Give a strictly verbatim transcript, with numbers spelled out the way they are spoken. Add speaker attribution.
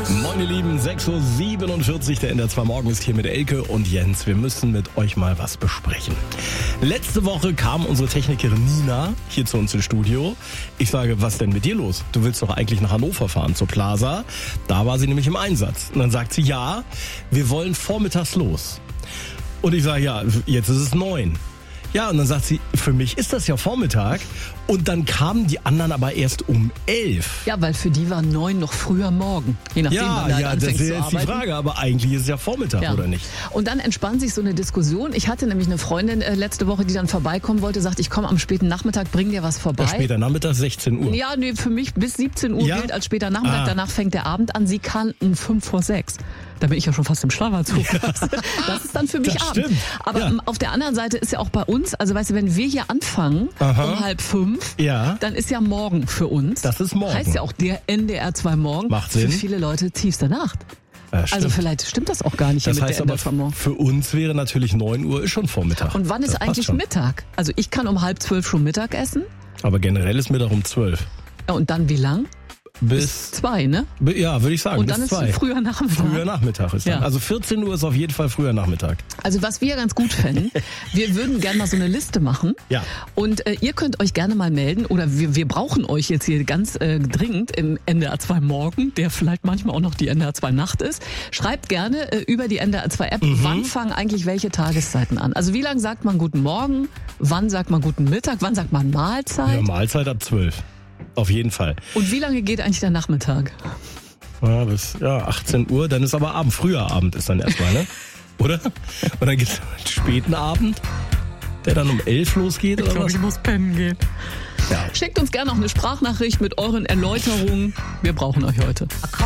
Speaker 1: Moin ihr Lieben, sechs Uhr siebenundvierzig, der N D R zwei Morgen ist hier mit Elke und Jens. Wir müssen mit euch mal was besprechen. Letzte Woche kam unsere Technikerin Nina hier zu uns ins Studio. Ich sage, was denn mit dir los? Du willst doch eigentlich nach Hannover fahren, zur Plaza. Da war sie nämlich im Einsatz. Und dann sagt sie, ja, wir wollen vormittags los. Und ich sage, ja, jetzt ist es neun. Ja, und dann sagt sie, für mich ist das ja Vormittag. Und dann kamen die anderen aber erst um elf.
Speaker 2: Ja, weil für die war neun noch früher Morgen. Je nachdem,
Speaker 1: ja,
Speaker 2: wann
Speaker 1: ja, das ist jetzt die Frage. Aber eigentlich ist es ja Vormittag, ja. Oder nicht?
Speaker 2: Und dann entspann sich so eine Diskussion. Ich hatte nämlich eine Freundin äh, letzte Woche, die dann vorbeikommen wollte, sagt, ich komme am späten Nachmittag, bring dir was vorbei.
Speaker 1: Ja, später Nachmittag, sechzehn Uhr.
Speaker 2: Ja, nee, für mich bis siebzehn Uhr
Speaker 1: ja?
Speaker 2: gilt als später Nachmittag.
Speaker 1: Ah.
Speaker 2: Danach fängt der Abend an. Sie kannten fünf vor sechs. Da bin ich ja schon fast im Schlafanzug. Das ist dann für mich
Speaker 1: das
Speaker 2: Abend.
Speaker 1: Stimmt.
Speaker 2: Aber
Speaker 1: ja.
Speaker 2: auf der anderen Seite ist ja auch bei uns, also weißt du, wenn wir hier anfangen, Aha. um halb fünf,
Speaker 1: ja.
Speaker 2: dann ist ja morgen für uns.
Speaker 1: Das ist morgen.
Speaker 2: Heißt ja auch der N D R zwei Morgen.
Speaker 1: Macht Sinn.
Speaker 2: Für viele Leute tiefste Nacht.
Speaker 1: Ja,
Speaker 2: also vielleicht stimmt das auch gar nicht.
Speaker 1: Das
Speaker 2: hier
Speaker 1: heißt
Speaker 2: mit der
Speaker 1: aber,
Speaker 2: N D R zwei Morgen.
Speaker 1: Für uns wäre natürlich neun Uhr ist schon Vormittag.
Speaker 2: Und wann ist das eigentlich Mittag? Also ich kann um halb zwölf schon Mittag essen.
Speaker 1: Aber generell ist Mittag um zwölf.
Speaker 2: Ja, und dann wie lang?
Speaker 1: Bis,
Speaker 2: bis zwei, ne?
Speaker 1: Ja, würde ich sagen.
Speaker 2: Und dann
Speaker 1: bis
Speaker 2: ist
Speaker 1: zwei.
Speaker 2: früher Nachmittag.
Speaker 1: Früher Nachmittag ist dann. Ja. Also vierzehn Uhr ist auf jeden Fall früher Nachmittag.
Speaker 2: Also was wir ganz gut fänden, wir würden gerne mal so eine Liste machen.
Speaker 1: Ja.
Speaker 2: Und äh, ihr könnt euch gerne mal melden oder wir, wir brauchen euch jetzt hier ganz äh, dringend im N D R zwei Morgen, der vielleicht manchmal auch noch die N D R zwei Nacht ist. Schreibt gerne äh, über die N D R zwei App, mhm. wann fangen eigentlich welche Tageszeiten an? Also wie lange sagt man guten Morgen? Wann sagt man guten Mittag? Wann sagt man Mahlzeit?
Speaker 1: Ja, Mahlzeit ab zwölf. Auf jeden Fall.
Speaker 2: Und wie lange geht eigentlich der Nachmittag?
Speaker 1: Ja, bis ja, achtzehn Uhr, dann ist aber Abend. Früher Abend ist dann erstmal, ne? Oder? Und dann gibt es einen späten Abend, der dann um elf losgeht.
Speaker 2: Ich
Speaker 1: oder
Speaker 2: glaube,
Speaker 1: was?
Speaker 2: Ich muss pennen gehen.
Speaker 1: Ja.
Speaker 2: Schickt uns gerne noch eine Sprachnachricht mit euren Erläuterungen. Wir brauchen euch heute.